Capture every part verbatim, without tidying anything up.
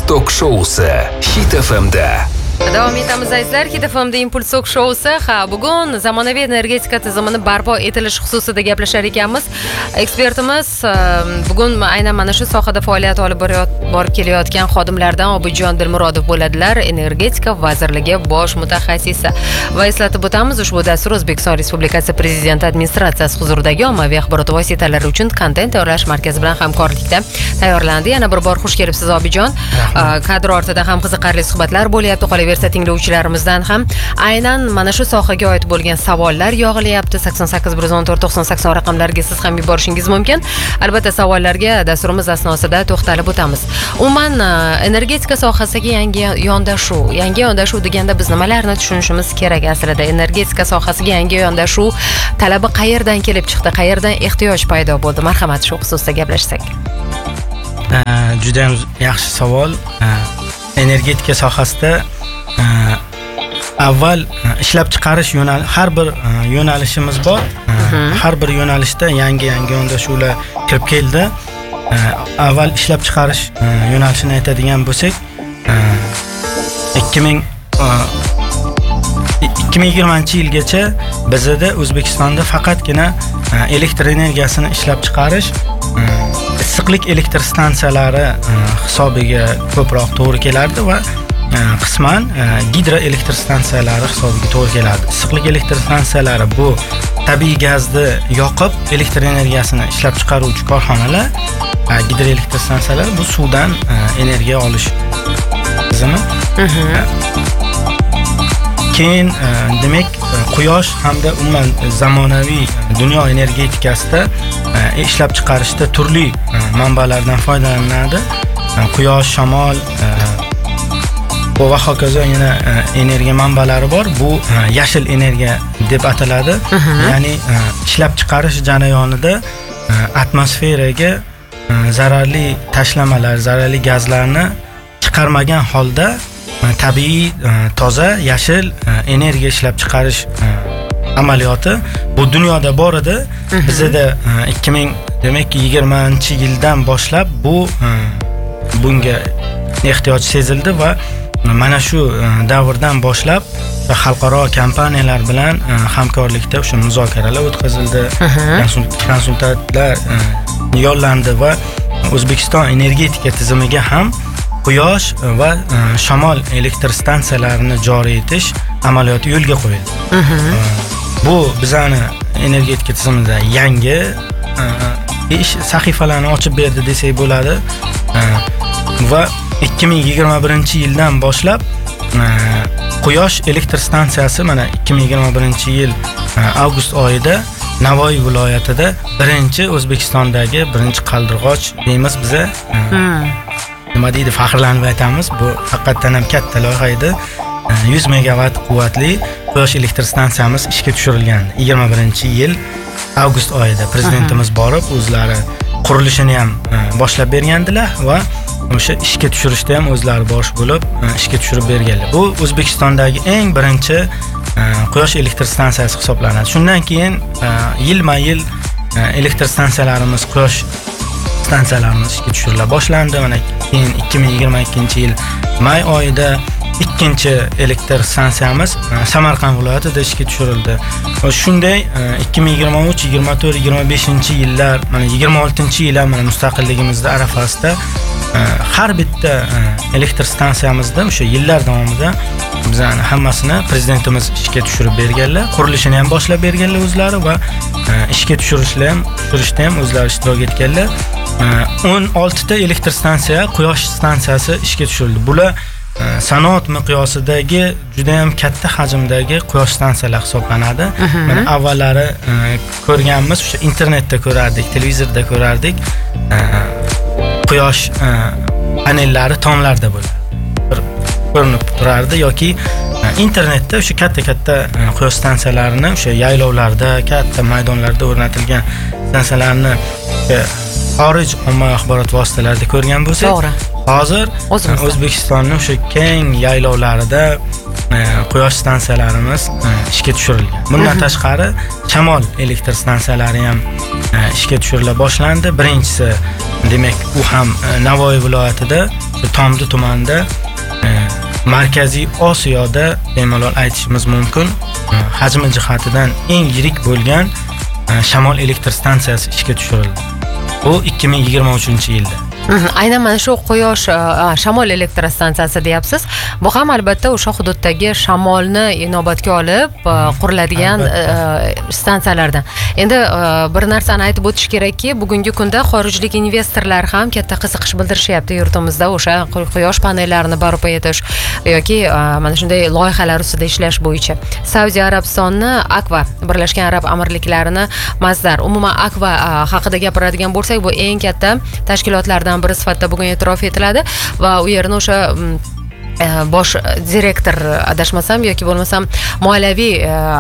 tok shousi Hit F M da. Davom etamiz azizlar. Hit F M da Impuls tok shousi. Ha, bugun zamonaviy energetika tizimini barpo etilish xususida gaplashar ekanmiz. Ekspertimiz bugun aynan mana shu sohada faoliyat olib borib kelayotgan xodimlardan Obijon Dilmurodov bo'ladilar, Energetika vazirligi bosh mutaxassisi. Va eslatib o'tamiz, ushbu dastur O'zbekiston Respublikasi Prezidenti administratsiyasi huzuridagi ommaviy axborot vositalari uchun kontent tayyorlash markazi bilan hamkorlikda tayyorlandi. Yana bir bor xush kelibsiz Obijon. Kadr ortida ham qiziqarli suhbatlar bo'lyapti. Qolaversa tinglovchilarimizdan ham aynan mana shu sohaga oid bo'lgan savollar yog'ilyapti. sakson sakkiz bir yuz o'n to'rt to'qson sakson raqamlariga siz ham yuborishingiz mumkin. Albatta savollarga dasturimiz asnosida to'xtalib o'tamiz. Umuman energetika sohasiga yangi yondashuv, yangi yondashuv deganda biz nimalarni tushunishimiz kerak aslida? Energetika sohasiga yangi yondashuv talabi qayerdan kelib chiqdi? Qayerdan ehtiyoj paydo bo'ldi? Marhamat, shu xususda gaplashsak. Juda ham yaxshi savol. Energetika sohasida avval ishlab chiqarish yo'nal har bir yo'nalishimiz bor. Har bir yo'nalishda yangi yangi yondashuvlar kirib keldi. Avval ishlab chiqarish yo'nalishini aytadigan bo'lsak, ikki ming yigirmanchi yilgacha bizda O'zbekistonda faqatgina elektr energiyasini ishlab chiqarish issiqlik elektr stansiyalari hisobiga ko'proq to'g'ri kelardi va qisman gidroelektr stansiyalari hisobiga to'g'ri keladi. Issiqlik elektr stansiyalari bu tabiiy gazni yoqib elektr energiyasini ishlab chiqaruvchi korxonalar, gidroelektr stansiyalari bu suvdan energiya olish tizimi. Keyin demak quyosh hamda umuman zamonaviy dunyo energetikasida ishlab chiqarishda turli manbalardan foydalaniladi. Quyosh, shamol va hokazo yana energiya manbalari bor. Bu yashil energiya deb ataladi. Ya'ni ishlab chiqarish jarayonida atmosferaga zararli tashlamalar, zararli gazlarni chiqarmagan holda tabiiy, toza, yashil energiya ishlab chiqarish amaliyoti bu dunyoda bor edi. Bizda ikki ming yigirmanchi yildan boshlab bu bunga ehtiyoj sezildi va mana shu davrdan boshlab xalqaro kompaniyalar bilan hamkorlikda o'sha muzokaralar o'tkazildi, konsultantlar yo'llandi va O'zbekiston energetika tizimiga ham quyosh va shamol elektr stansiyalarini joriy etish amaliyoti yo'lga qo'yildi. Bu bizani energetika tizimida yangi ish sahifalarni ochib berdi desak bo'ladi. Va ikki ming yigirma birinchi yildan boshlab quyosh elektr stansiyasi mana ikki ming yigirma birinchi yil avgust oyida Navoiy viloyatida birinchi O'zbekistondagi birinchi qaldirg'och deymiz biza. Nima deydi, faxrlanib aytamiz. Bu haqiqatan ham katta loyiha edi. yuz megavat quvvatli quyosh elektr stansiyamiz ishga tushirilgan. yigirma birinchi yil avgust oyida prezidentimiz borib o'zlari qurilishini ham boshlab bergandilar va o'sha ishga tushirishda ham o'zlari bosh bo'lib ishga tushirib berganlar. Bu O'zbekistondagi eng birinchi quyosh elektr stansiyasi hisoblanadi. Shundan keyin yilma-yil elektr stansiyalarimiz, quyosh stansiyalarimiz ishga tushirila boshlandi. Mana keyin ikki ming yigirma ikkinchi yil may oyida ikkinchi elektr stansiyamiz Samarqand viloyatida ishga tushirildi. Va shunday ikki ming yigirma uch, yigirma to'rt, yigirma beshinchi yillar, mana yigirma oltinchi yil mana mustaqilligimizda arafasida har bitta elektr stansiyamizda o'sha yillar davomida bizani hammasini prezidentimiz ishga tushirib berganlar, qurilishini ham boshlab berganlar o'zlari va ishga tushirishlar ham, tushirishda ham o'zlari ishtirok etganlar. o'n oltita elektr stansiya, quyosh stansiyasi ishga tushirildi. Bular sanoat miqyosidagi juda ham katta hajmdagi quyosh stansiyalar hisoblanadi. Mana avvallari ko'rganmiz, o'sha internetda ko'rardik, televizorda ko'rardik. Quyosh panellari tomlarda bo'ladi. Bir ko'rinib turardi yoki internetda o'sha katta-katta quyosh stansiyalarini o'sha yaylovlarda, katta maydonlarda o'rnatilgan stansiyalarni xorij ommaviy axborot vositalarida ko'rgan bo'lsak, to'g'ri. Hozir O'zbekistonning o'sha keng yaylovlarida quyosh stansiyalarimiz ishga tushirilgan. Bundan tashqari shamol elektr stansiyalari ham ishga tushirila boshlandi. Birinchisi demak u ham Navoiy viloyatida Tomdi tumanida Markaziy Osiyoda bemalol aytishimiz mumkin, hajmi jihatidan eng yirik bo'lgan shamol elektr stansiyasi ishga tushirildi. Bu ikki ming yigirma uchinchi yilda. Aynan mana shu quyosh shamol elektr stansiyasi deyapsiz. Bu ham albatta o'sha hududdagi shamolni inobatga olib quriladigan stansiyalardan. Endi bir narsani aytib o'tish kerakki, bugungi kunda xorijlik investorlar ham katta qiziqish bildirishyapti yurtimizda o'sha quyosh panellarini barpo etish yoki mana shunday loyihalar ustida ishlash bo'yicha. Saudiya Arabistonni Akva, Birlashgan Arab Amirliklarini Masdar, umuman Akva haqida gapiradigan bo'lsak, bu eng katta tashkilotlardan biri sifatida bugun e'tirof etiladi va u yerni o'sha bosh direktor adashmasam yoki bo'lmasam moliyaviy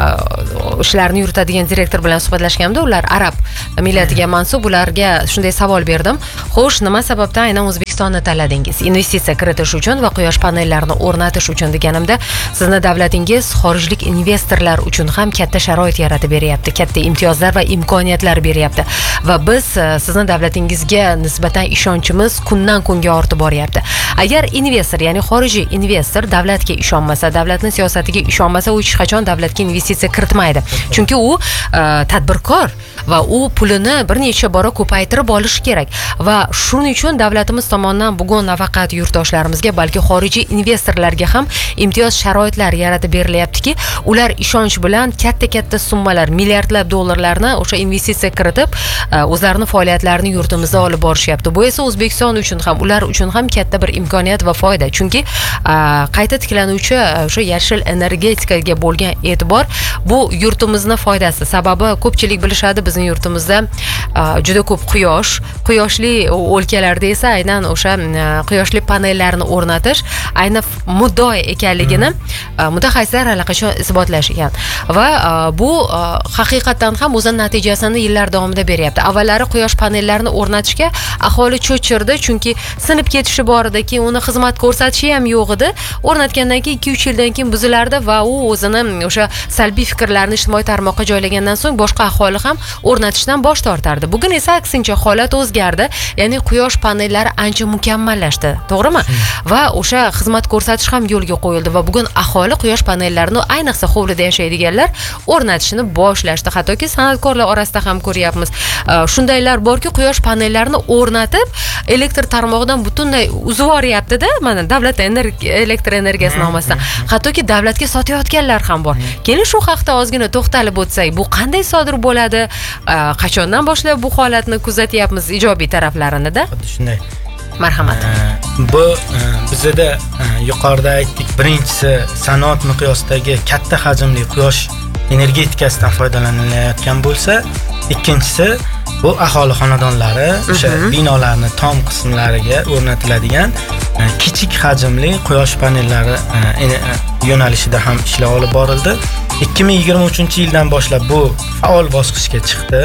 ishlarni yuritadigan direktor bilan suhbatlashganimda ular arab millatiga mansub, ularga shunday savol berdim. Xo'sh, nima sababdan aynan O'zbekistonni tanladingiz? Investitsiya kiritish uchun va quyosh panellarini o'rnatish uchun deganimda, sizni davlatingiz xorijlik investorlar uchun ham katta sharoit yaratib beryapti, katta imtiyozlar va imkoniyatlar beryapti va biz sizni davlatingizga nisbatan ishonchimiz kundan kunga ortib boryapti. Agar investor, ya'ni xorijiy investor davlatga ishonmasa, davlatning siyosatiga ishonmasa, u hech qachon davlatga investitsiya kiritmaydi. Chunki u tadbirkor va u pulini bir necha bora ko'paytirib olishi kerak. Va shuning uchun davlatimiz tomonidan bugun nafaqat yurtdoshlarimizga, balki xorijiy investorlarga ham imtiyoz sharoitlar yaratib berilyaptiki, ular ishonch bilan katta-katta summalar, milliardlab dollarlarni o'sha investitsiya kiritib, o'zlarining faoliyatlarini yurtimizda olib borishyapti. Bu esa O'zbekiston uchun ham, ular uchun ham katta bir imkoniyat va foyda. Chunki qayta tiklanuvchi o'sha yashil energetikaga bo'lgan e'tibor bu yurtimizni foydasi. Sababi ko'pchilik bilishadi, bizning yurtimizda juda ko'p quyosh, quyoshli o'lkalarda esa aynan o'sha quyoshli panellarni o'rnatish aynan muddao ekanligini mutaxassislar allaqachon isbotlashgan va bu haqiqatan ham o'z natijasini yillar davomida beryapti. Avvallari quyosh panellarini o'rnatishga aholi cho'chirdi, chunki sinib ketishi bor ediki, uni xizmat ko'rsatishi ham yo'q edi. O'rnatgandan keyin ikki uch yildan keyin buzilardi va u o'zini o'sha salbiy fikrlarni ijtimoiy tarmoqqa joylagandan so'ng boshqa aholi ham o'rnatishdan bosh tortardi. Bugun esa aksincha holat o'zgardi. Ya'ni quyosh panellari ancha mukammallashdi, to'g'rimi? Va o'sha xizmat ko'rsatish ham yo'lga qo'yildi va bugun aholi quyosh panellarini, ayniqsa hovlida yashaydiganlar, o'rnatishni boshlashdi. Hattoki san'atkorlar orasida ham ko'ryapmiz. Shundaylar borki, quyosh panellarini o'rnatib, elektr tarmog'idan butunlay uzib yuboryapti-da, mana davlat elektr energiyasi nomasidan. Hattoki davlatga sotayotganlar ham bor. Keling shu haqda ozgina to'xtalib o'tsak, bu qanday sodir bo'ladi? Qachondan boshlab bu holatni kuzatyapmiz, ijobiy taraflarini-da? Shunday. Marhamat. Bu bizda yuqorida aytdik, birinchisi sanoat miqyosidagi katta hajmli quyosh energetikasidan foydalanilayotgan bo'lsa, ikkinchisi bu aholi xonadonlari o'sha binolarning tom qismlariga o'rnatiladigan kichik hajmli quyosh panellari yo'nalishida ham ishlar olib borildi. ikki ming yigirma uchinchi yildan boshlab bu faol bosqichga chiqdi.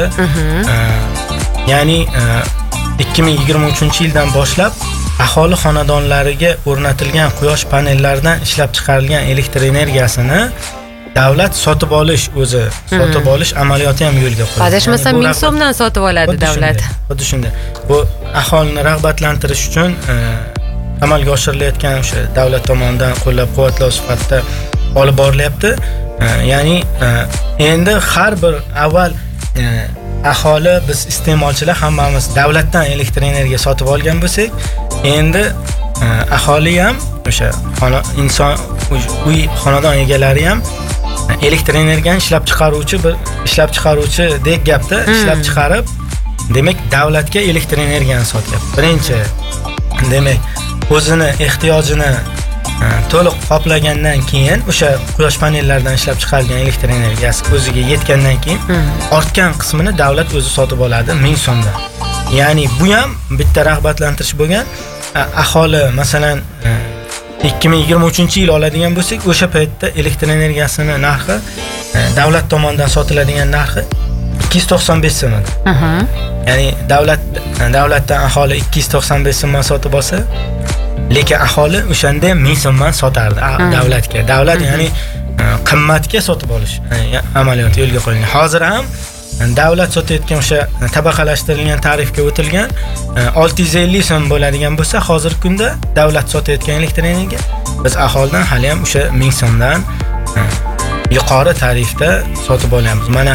Ya'ni ikki ming yigirma uchinchi yildan boshlab aholi xonadonlariga o'rnatilgan quyosh panellaridan ishlab chiqarilgan elektr energiyasini davlat sotib olish o'zi, sotib olish amaliyoti ham yo'lga qo'yildi. Adashmasam ming so'mdan sotib oladi davlat. Xuddi shunday. Bu aholini rag'batlantirish uchun amalga oshirilayotgan o'sha davlat tomonidan qo'llab-quvvatlash sifatida olib borilyapti. Ya'ni endi har bir avval aholi, biz iste'molchilar hammamiz davlatdan elektr energiya sotib olgan bo'lsak, endi aholi ham o'sha inson uy xonadon egalari ham elektr energiyani ishlab chiqaruvchi bir ishlab chiqaruvchi deb gapda ishlab chiqarib, demak davlatga elektr energiyani sotyapti. Birinchi, demak o'zini ehtiyojini to'liq qoplagandan keyin o'sha quyosh panellaridan ishlab chiqarilgan elektr energiyasi o'ziga yetgandan keyin ortgan qismini davlat o'zi sotib oladi ming so'mdan. Ya'ni bu ham bitta rag'batlantirish bo'lgan. Aholi masalan ikki ming yigirma uchinchi yil oladigan bo'lsak, o'sha paytda elektr energiyasini narxi davlat tomonidan sotiladigan narxi ikki yuz to'qson besh so'm edi. Ya'ni davlat davlatdan aholi ikki yuz to'qson besh so'mdan sotib olsa, lekin aholi o'shanda ming so'mdan sotardi davlatga. Davlat ya'ni qimmatga sotib olish amaliyoti yo'lga qo'yilgan. Hozir ham davlat sotayotgan o'sha tabaqalashtirilgan tarifga o'tilgan olti yuz ellik so'm bo'ladigan bo'lsa, hozirgi kunda davlat sotayotgan elektr energiya biz aholidan hali ham o'sha ming so'mdan yuqori tarifda sotib olyapmiz. Mana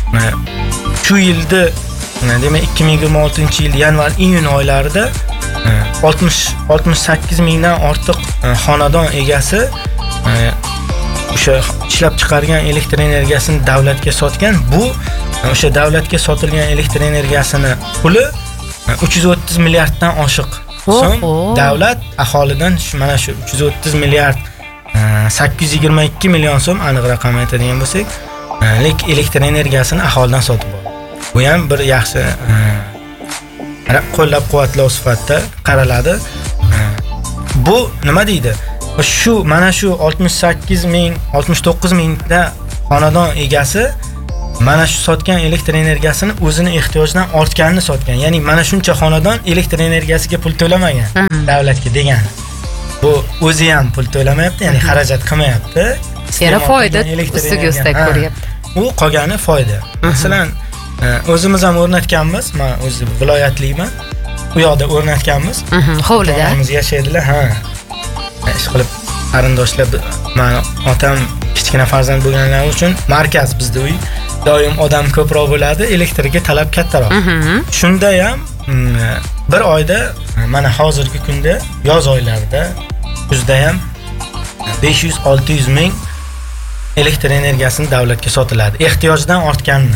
shu yilda demak ikki ming yigirma oltinchi yil yanvar iyun oylarida oltmish oltmish sakkiz mingdan ortiq xonadon egasi o'sha ishlab chiqargan elektr energiyasini davlatga sotgan. Bu o'sha davlatga sotilgan elektr energiyasini puli uch yuz o'ttiz milliarddan oshiq so'm. Davlat aholidan mana shu uch yuz o'ttiz milliard sakkiz yuz yigirma ikki million so'm, aniq raqam aytadigan bo'lsak, elektr energiyasini aholidan sotib oldi. Bu ham bir yaxshi qo'llab-quvvatlash sifatida qaraladi. Bu nima deydi? Shu mana shu oltmish sakkiz ming, oltmish to'qqiz mingta xonadon egasi mana shu sotgan elektr energiyasini o'zini ehtiyojidan ortganini sotgan. Ya'ni mana shuncha xonadon elektr energiyasiga pul to'lamagan davlatga degani. Bu o'zi ham pul to'lamayapti, ya'ni xarajat qilmayapti. Yana foyda ustiga ustak ko'ryapti. U qolgani foyda. Masalan, o'zimiz ham o'rnatganmiz. Men o'zi viloyatliman. U yoqda o'rnatganmiz. Hovlida. Biz yashaydilar, ha. Ish qilib qarindoshlar, men otam kichkina farzand bo'lganlar uchun markaz bizda uy. Doim odam ko'proq bo'ladi, elektrga talab kattaroq. Shunda ham bir oyda mana hozirgi kunda yoz oylarida kuzda ham besh yuz olti yuz ming elektr energiyasini davlatga sotiladi. Ehtiyojdan ortganini.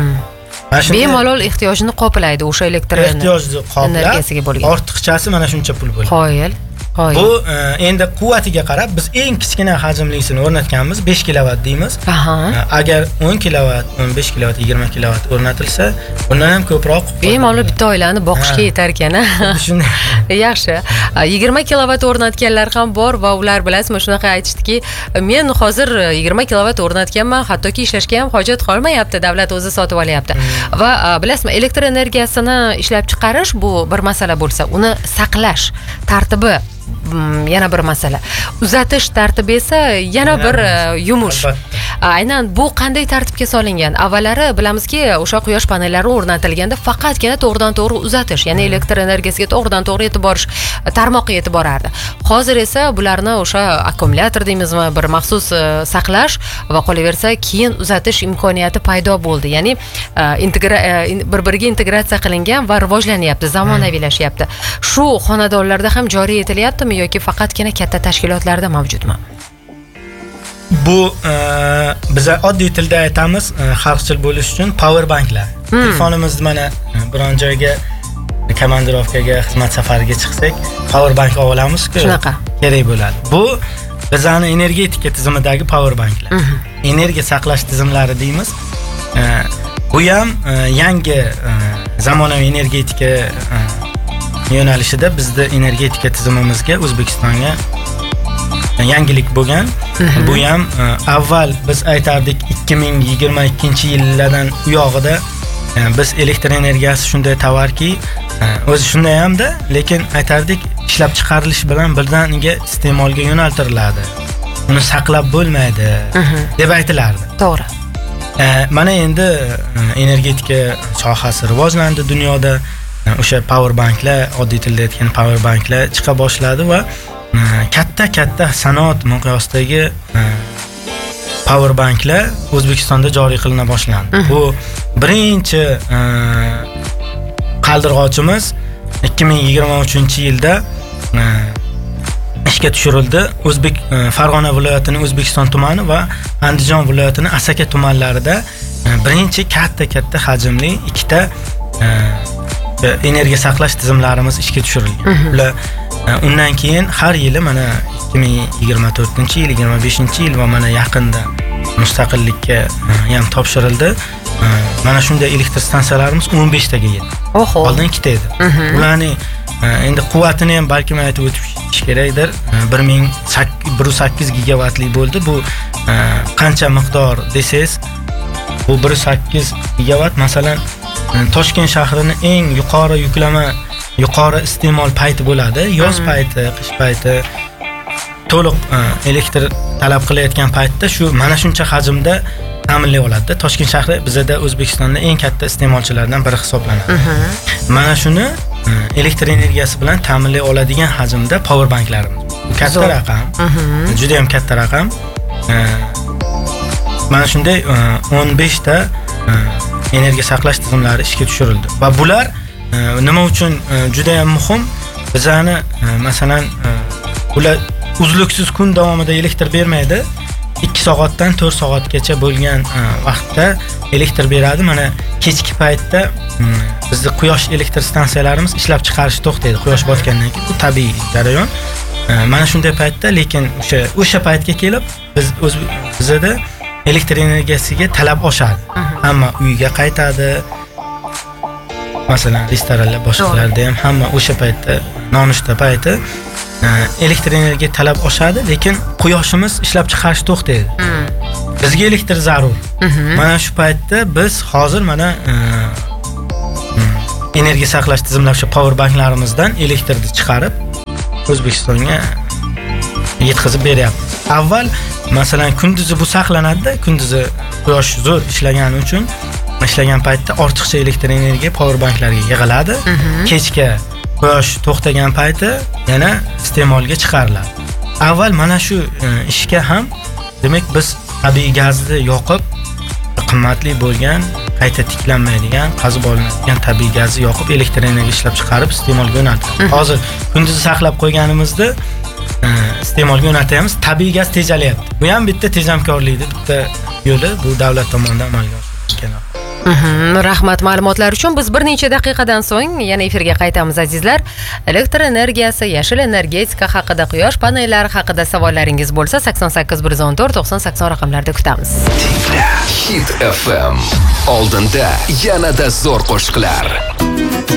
Bemalol ehtiyojini qoplaydi o'sha elektr energiyasiga bo'lgan. Ortiqchasi mana shuncha pul bo'ladi. Qoyil. Bu endi quvvatiga qarab biz eng kichkina hajmlisini o'rnatganmiz, besh kilovatt deymiz. Agar o'n kilovatt, o'n besh kilovatt, yigirma kilovatt o'rnatilsa, undan ham ko'proq bemalol bitta oilani boqishga yetar ekan. Shunday. Yaxshi. yigirma kilovatt o'rnatganlar ham bor va ular bilasizmi, shunaqa aytishdiki, men hozir yigirma kilovatt o'rnatganman, hattoki ishlashga ham hojat qolmayapti, davlat o'zi sotib olyapti. Va bilasizmi, elektr energiyasini ishlab chiqarish bu bir masala bo'lsa, uni saqlash tartibi yana bir masala. Uzatish tartibi esa yana bir yumush. Aynan bu qanday tartibga solingan? Avvallari bilamizki, o'sha quyosh panellari o'rnatilganda faqatgina to'g'ridan to'g'ri uzatish, ya'ni elektr energiyasiga to'g'ridan to'g'ri yetib borish tarmoqqa yetib borardi. Hozir esa bularni o'sha akkumulyator deymizmi, bir maxsus saqlash va qolaversa keyin uzatish imkoniyati paydo bo'ldi. Ya'ni bir-biriga integratsiya qilingan va rivojlanyapti, zamonaviylashyapti. Shu xonadonlarda ham joriy etilyaptimi yoki faqatgina katta tashkilotlarda mavjudmi? Bu biz oddiy tilda aytamiz, xalqchil bo'lish uchun power banklar. Telefonimizni mana biron joyga komandirovkaga, xizmat safariga chiqsak, power bank olamiz-ku. Shunaqa. Kerak bo'ladi. Bu bizning energetika tizimidagi power banklar. Energiya saqlash tizimlari deymiz. Bu ham yangi zamonaviy energetika yo'nalishida bizda energetika tizimimizga, O'zbekistonga yangilik bo'lgan. Bu ham avval biz aytardik ikki ming yigirma ikkinchi yillardan u yog'ida biz elektr energiyasi shunday tovarki, o'zi shunday hamda, lekin aytardik ishlab chiqarilish bilan birdaniga iste'molga yo'naltiriladi. Uni saqlab bo'lmaydi deb aytilardi. To'g'ri. Mana endi energetika sohasi rivojlandi dunyoda. O'sha power banklar, oddiy tilda aytgan power banklar chiqa boshladi va katta-katta sanoat miqyosidagi power banklar O'zbekistonda joriy qilina boshlandi. Bu birinchi qaldirg'ochimiz ikki ming yigirma uchinchi yilda ishga tushirildi. O'zbek Farg'ona viloyatining O'zbekiston tumani va Andijon viloyatining Asaka tumanlarida birinchi katta-katta hajmli ikkita energiya saqlash tizimlarimiz ishga tushirilgan. Ular undan keyin har yili mana ikki ming yigirma to'rtinchi yil, yigirma beshinchi yil va mana yaqinda mustaqillikka ham topshirildi. Mana shunday elektr stansiyalarimiz o'n besh taga yetdi. Oldin ikkita edi. Ularning endi quvvatini ham balki aytib o'tish kerakdir. bir ming bir yuz sakkiz gigavatlik bo'ldi. Bu qancha miqdor desangiz, bu bir yuz sakkiz gigavat masalan Toshkent shahrining eng yuqori yuklama, yuqori iste'mol payti bo'ladi. Yoz payti, qish payti to'liq elektr talab qilayotgan paytda shu mana shuncha hajmda ta'minlay oladi. Toshkent shahri bizada O'zbekistonda eng katta iste'molchilardan biri hisoblanadi. Mana shuni elektr energiyasi bilan ta'minlay oladigan hajmda power banklarimiz. Katta raqam. Juda ham katta raqam. Mana shunday o'n besh ta energiya saqlash tizimlari ishga tushirildi. Va bular nima uchun juda ham muhim? Bizani masalan ular uzluksiz kun davomida elektr bermaydi. ikki soatdan to'rt soatgacha bo'lgan vaqtda elektr beradi. Mana kechki paytda bizning quyosh elektr stansiyalarimiz ishlab chiqarish to'xtaydi. Quyosh botgandan keyin bu tabiiy jarayon. Mana shunday paytda, lekin o'sha o'sha paytga kelib biz o'z bizda elektr energiyasiga talab oshadi. Hamma uyiga qaytadi. Masalan, restoranlar, boshqalarda ham hamma o'sha paytda nonushta payti elektr energiya talab oshadi, lekin quyoshimiz ishlab chiqarish to'xtaydi. Bizga elektr zarur. Mana shu paytda biz hozir mana energiya saqlash tizimlari, shu power banklarimizdan elektrni chiqarib O'zbekistonga yetkazib beryapmiz. Avval masalan kunduzi bu saqlanadi, kunduzi quyosh zo'r ishlagani uchun ishlagan paytda ortiqcha elektr energiya power banklarga yig'iladi. Kechga quyosh to'xtagan payti yana iste'molga chiqariladi. Avval mana shu ishga ham demak biz tabiiy gazni yoqib, qimmatli bo'lgan, qayta tiklanmaydigan, qazib olinadigan tabiiy gazni yoqib elektr energiya ishlab chiqarib iste'molga jo'natdik. Hozir kunduzi saqlab qo'yganimizda iste'molga jo'natyapmiz. Tabiiy gaz tejalyapti. Bu ham bitta tejamkorlikni bitta yo'li, bu davlat tomonidan amalga oshirilgan. Rahmat ma'lumotlar uchun. Biz bir necha daqiqadan so'ng yana efirga qaytamiz azizlar. Elektr energiyasi, yashil energetika haqida, quyosh panellari haqida savollaringiz bo'lsa sakson sakkiz bir yuz o'n to'rt to'qson sakson raqamlarida kutamiz. Hit F M. Oldinda yanada zo'r qo'shiqlar.